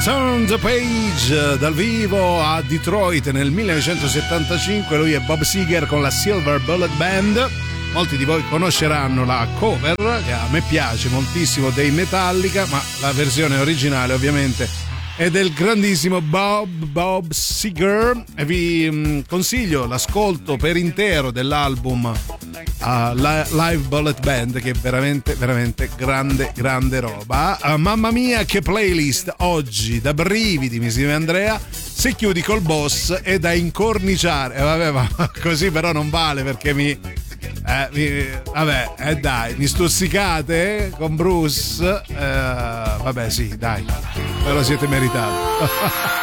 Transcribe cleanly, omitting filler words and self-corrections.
Turn the Page dal vivo a Detroit nel 1975. Lui è Bob Seger con la Silver Bullet Band. Molti di voi conosceranno la cover, che a me piace moltissimo, dei Metallica, ma la versione originale ovviamente è del grandissimo Bob Seger, e vi consiglio l'ascolto per intero dell'album Live Bullet Band, che è veramente grande roba. Mamma mia che playlist oggi, da brividi, mi scrive Andrea. Se chiudi col boss è da incorniciare. Vabbè, ma così però non vale, perché dai, mi stuzzicate con Bruce. Vabbè, sì, dai, ve lo siete meritato.